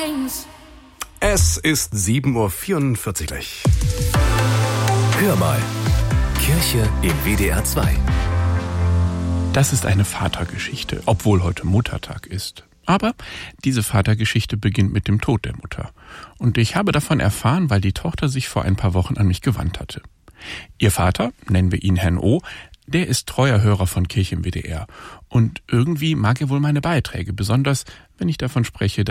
Es ist 7.44 Uhr gleich. Hör mal. Kirche im WDR 2. Das ist eine Vatergeschichte, obwohl heute Muttertag ist. Aber diese Vatergeschichte beginnt mit dem Tod der Mutter. Und ich habe davon erfahren, weil die Tochter sich vor ein paar Wochen an mich gewandt hatte. Ihr Vater, nennen wir ihn Herrn O., der ist treuer Hörer von Kirche im WDR. Und irgendwie mag er wohl meine Beiträge, besonders wenn ich davon spreche,